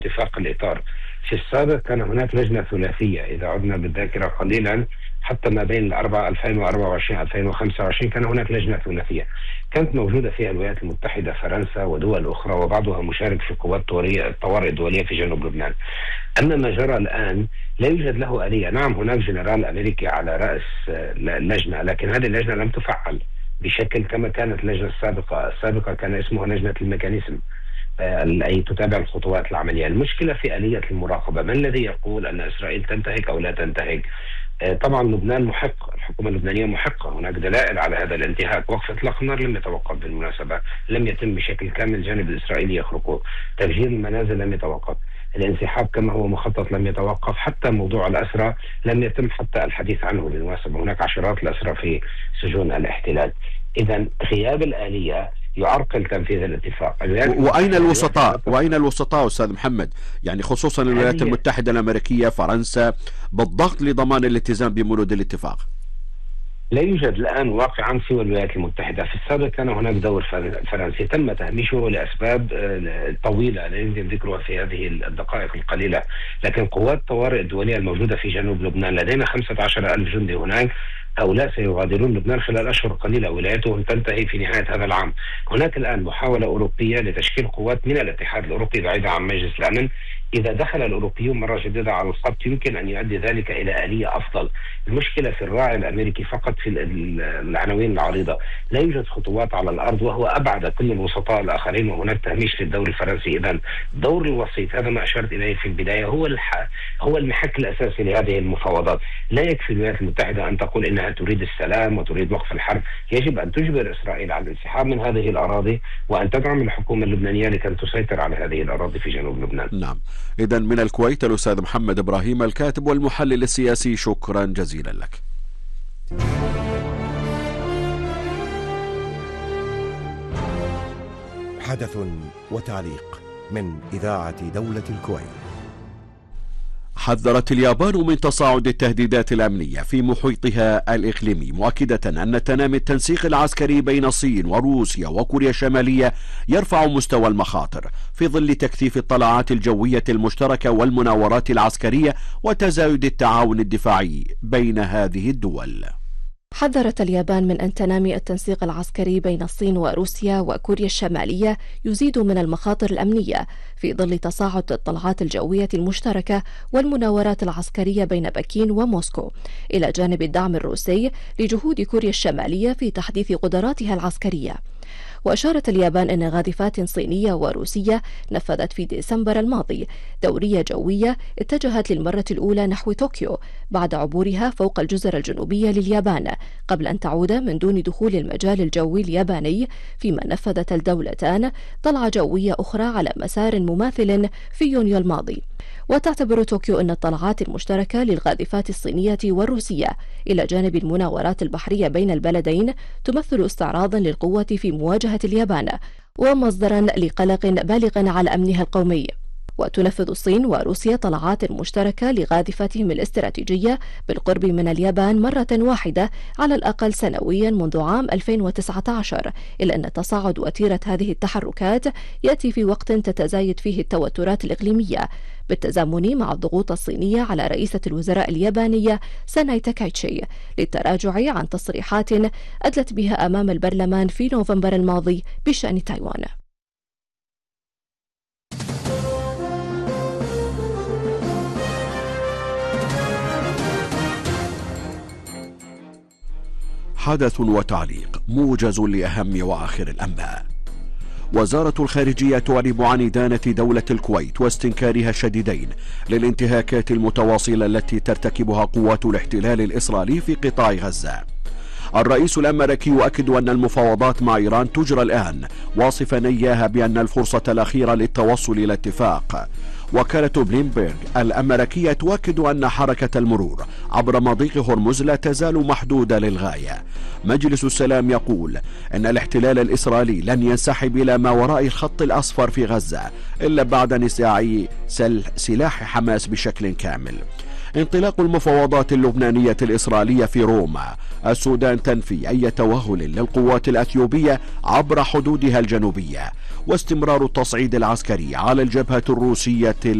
اتفاق الإطار. في السابق كان هناك لجنة ثلاثية، إذا عدنا بالذاكرة قليلا حتى ما بين 2024 2025 كان هناك لجنة ثلاثية كانت موجودة فيها الولايات المتحدة، فرنسا ودول أخرى، وبعضها مشارك في قوات الطوارئ الدولية في جنوب لبنان. أما ما جرى الآن لا يوجد له آلية. نعم هناك جنرال أمريكي على رأس اللجنة، لكن هذه اللجنة لم تفعل بشكل كما كانت اللجنة السابقة كان اسمها لجنة الميكانيزم أي تتابع الخطوات العملية. المشكلة في آلية المراقبة. من الذي يقول أن إسرائيل تنتهك أو لا تنتهك؟ طبعا لبنان محق، الحكومة اللبنانية محقة، هناك دلائل على هذا الانتهاك. وقف إطلاق النار لم يتوقف بالمناسبة، لم يتم بشكل كامل. الجانب الإسرائيلي يخرقه. تفجير المنازل لم يتوقف. الانسحاب كما هو مخطط لم يتوقف. حتى موضوع الأسرى لم يتم حتى الحديث عنه بالمناسبة، هناك عشرات الأسرى في سجون الاحتلال. إذا غياب الآلية يعرقل تنفيذ الاتفاق. وأين الوسطاء أستاذ محمد؟ يعني خصوصا الولايات المتحدة الأمريكية، فرنسا، بالضغط لضمان الالتزام ببنود الاتفاق. لا يوجد الآن واقعا سوى الولايات المتحدة. في السابق كان هناك دور فرنسي تم تهميشه لأسباب طويلة لا يمكن ذكرها في هذه الدقائق القليلة. لكن قوات الطوارئ الدولية الموجودة في جنوب لبنان لدينا 15,000 جندي هناك، هؤلاء سيغادرون لبنان خلال أشهر قليلة، ولايتهم تنتهي في نهاية هذا العام. هناك الآن محاولة أوروبية لتشكيل قوات من الاتحاد الأوروبي بعيدة عن مجلس الأمن. إذا دخل الأوروبيون مرة جديدة على الخط يمكن أن يؤدي ذلك إلى آلية أفضل. المشكلة في الراعي الأمريكي فقط في العناوين العريضة، لا يوجد خطوات على الأرض، وهو أبعد كل الوسطاء الآخرين، وهناك تهميش للدور الفرنسي. إذا دور الوسيط، هذا ما أشرت إليه في البداية، هو المحك الأساسي لهذه المفاوضات. لا يكفي الولايات المتحدة أن تقول إنها تريد السلام وتريد وقف الحرب، يجب أن تجبر إسرائيل على الانسحاب من هذه الأراضي وأن تدعم الحكومة اللبنانية لكي تسيطر على هذه الأراضي في جنوب لبنان. نعم. إذا من الكويت الأستاذ محمد إبراهيم الكاتب والمحلل السياسي، شكرا جزيلا لك. حدث وتعليق من إذاعة دولة الكويت. حذرت اليابان من تصاعد التهديدات الأمنية في محيطها الإقليمي، مؤكدة أن تنامي التنسيق العسكري بين الصين وروسيا وكوريا الشمالية يرفع مستوى المخاطر في ظل تكثيف الطلعات الجوية المشتركة والمناورات العسكرية وتزايد التعاون الدفاعي بين هذه الدول. حذرت اليابان من أن تنامي التنسيق العسكري بين الصين وروسيا وكوريا الشمالية يزيد من المخاطر الأمنية في ظل تصاعد الطلعات الجوية المشتركة والمناورات العسكرية بين بكين وموسكو، إلى جانب الدعم الروسي لجهود كوريا الشمالية في تحديث قدراتها العسكرية. وأشارت اليابان أن غادفات صينية وروسية نفذت في ديسمبر الماضي دورية جوية اتجهت للمرة الأولى نحو طوكيو بعد عبورها فوق الجزر الجنوبية لليابان، قبل أن تعود من دون دخول المجال الجوي الياباني، فيما نفذت الدولتان طلعة جوية أخرى على مسار مماثل في يونيو الماضي. وتعتبر طوكيو أن الطلعات المشتركة للغادفات الصينية والروسية إلى جانب المناورات البحرية بين البلدين تمثل استعراضا للقوة في مواجهة اليابان ومصدرا لقلق بالغ على أمنها القومي. وتنفذ الصين وروسيا طلعات مشتركة لغادفتهم الاستراتيجية بالقرب من اليابان مرة واحدة على الأقل سنويا منذ عام 2019، إلا أن تصاعد وتيرة هذه التحركات يأتي في وقت تتزايد فيه التوترات الإقليمية بالتزامن مع الضغوط الصينية على رئيسة الوزراء اليابانية ساناي تاكايتشي للتراجع عن تصريحات أدلت بها أمام البرلمان في نوفمبر الماضي بشأن تايوان. حدث وتعليق موجز لأهم وآخر الأنباء. وزارة الخارجية تعرب عن إدانة دولة الكويت واستنكارها الشديدين للانتهاكات المتواصلة التي ترتكبها قوات الاحتلال الإسرائيلي في قطاع غزة. الرئيس الأمريكي يؤكد أن المفاوضات مع إيران تجرى الآن، واصفا إياها بأن الفرصة الأخيرة للتوصل إلى اتفاق. وكالة بلومبرج الأمريكية تؤكد أن حركة المرور عبر مضيق هرمز لا تزال محدودة للغاية. مجلس السلام يقول أن الاحتلال الإسرائيلي لن ينسحب إلى ما وراء الخط الأصفر في غزة إلا بعد نزاع سلاح حماس بشكل كامل. انطلاق المفاوضات اللبنانية الإسرائيلية في روما. السودان تنفي أي توغل للقوات الأثيوبية عبر حدودها الجنوبية. واستمرار التصعيد العسكري على الجبهة الروسية